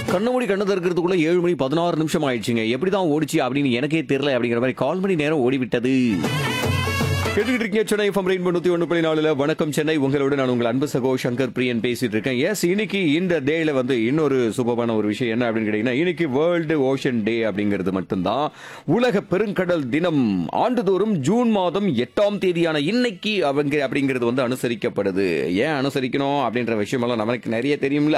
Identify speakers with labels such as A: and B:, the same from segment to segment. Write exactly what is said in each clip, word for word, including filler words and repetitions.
A: கண்ண மூடி கண்ணை திறக்கிறதுக்குள்ள ஏழு மணி பதினாறு நிமிஷம் ஆயிடுச்சுங்க. எப்படிதான் ஓடிச்சு அப்படின்னு எனக்கே தெரியல அப்படிங்கிற மாதிரி கால் மணி நேரம் ஓடிவிட்டது. கேட்டுக்கிட்டு இருக்கீங்க சென்னை எஃப்எம் ரெயின்போ நூத்தி ஒன்று புள்ளி நாலுல வணக்கம் சென்னை. உங்களோட நான் உங்கள் அன்பு சகோ சங்கர் பிரியன் பேசிட்டு இருக்கேன். எஸ், இன்னைக்கு இந்த டேல வந்து இன்னொரு சூப்பரான ஒரு விஷயம் என்ன அப்படின்னு கேட்டீங்கன்னா, இன்னைக்கு வேர்ல்டு ஓஷன் டே அப்படிங்கிறது மட்டும்தான். உலக பெருங்கடல் தினம் ஆண்டுதோறும் ஜூன் மாதம் எட்டாம் தேதியான இன்னைக்கு அவங்க அப்படிங்கிறது வந்து அனுசரிக்கப்படுது. ஏன் அனுசரிக்கணும் அப்படின்ற விஷயமெல்லாம் நமக்கு நிறைய தெரியும்ல.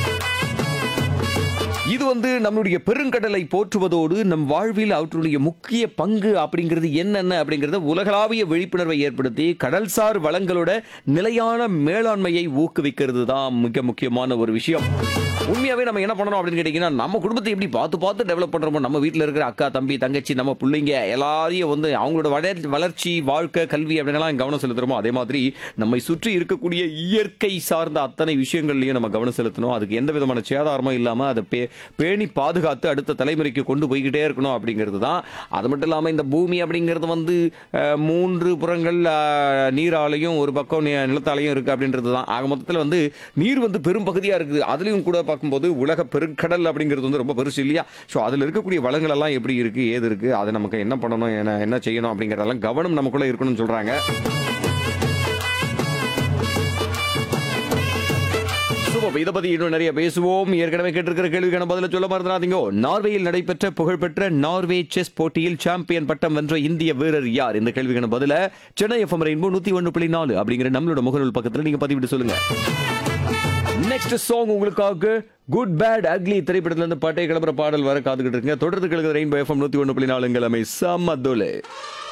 A: இது வந்து நம்மளுடைய பெருங்கடலை போற்றுவதோடு நம் வாழ்வில் அவற்றுடைய முக்கிய பங்கு அப்படிங்கிறது என்னென்ன அப்படிங்கறத உலகளாவிய விழிப்புணர்வை ஏற்படுத்தி கடல்சார் வளங்களோட நிலையான மேலாண்மையை ஊக்குவிக்கிறது தான் மிக முக்கியமான ஒரு விஷயம். உண்மையாவே நம்ம என்ன பண்ணணும் அப்படின்னு கேட்டீங்கன்னா, நம்ம குடும்பத்தை எப்படி பார்த்து பார்த்து டெவலப் பண்றோமோ, நம்ம வீட்டில் இருக்கிற அக்கா தம்பி தங்கச்சி நம்ம பிள்ளைங்க எல்லாரையும் வந்து அவங்களோட வளர் வளர்ச்சி வாழ்க்கை கல்வி அப்படின்லாம் கவனம் செலுத்துறோமோ, அதே மாதிரி நம்மை சுற்றி இருக்கக்கூடிய இயற்கை சார்ந்த அத்தனை விஷயங்கள்லையும் நம்ம கவனம் செலுத்தணும். அதுக்கு எந்த விதமான சேதாரமும் இல்லாம அதை பே பேணி பாதுகாத்து அடுத்த தலைமுறைக்கு கொண்டு போய்கிட்டே இருக்கணும் அப்படிங்கிறது தான். அது மட்டும் இல்லாமல் இந்த பூமி அப்படிங்கிறது வந்து மூன்று புறங்கள் நீராலையும் ஒரு பக்கம் நிலத்தாலையும் இருக்கு அப்படின்றது தான். ஆக மொத்தத்தில் வந்து நீர் வந்து பெரும் பகுதியாக இருக்குது. அதுலேயும் கூட பார்க்கும்போது உலக பெருங்கடல் அப்படிங்கிறது வந்து ரொம்ப பெருசு இல்லையா? ஸோ அதில் இருக்கக்கூடிய வளங்கள் எல்லாம் எப்படி இருக்கு, ஏது இருக்கு, அதை நமக்கு என்ன பண்ணணும், என்ன என்ன செய்யணும் அப்படிங்கிறதெல்லாம் கவனம் நமக்குள்ள இருக்கணும்னு சொல்றாங்க. இதை பத்தி இன்னும் நிறைய பேசுவோம். ஏற்கனவே கேட்டிருக்கிற கேள்விக்கான பதில சொல்ல மறந்துடாதீங்க. நார்வேயில் நடைபெற்ற புகழ்பெற்ற நார்வே செஸ் போட்டியில் சாம்பியன் பட்டம் வென்ற இந்திய வீரர் யார்? இந்த கேள்விக்கான பதில சென்னை எஃப்எம் ரெயின்போ நூத்தி ஒன்று புள்ளி நாலு அப்படிங்கிற நம்மளோட முகநூல் பக்கத்துல நீங்க பதிவிட்டு சொல்லுங்க. நெக்ஸ்ட் சாங் உங்களுக்காக குட் பேட் அக்லி திரைப்படத்துல இருந்து பாட்டை கிளம்புற பாடல் வர காத்துக்கிட்டு இருக்குங்க. தொடர்ந்து கிழக்கு ரெயின்போ எஃப்எம் நூத்தி ஒன்று புள்ளி நாலு எங்கள் அமை சம்மதுலே.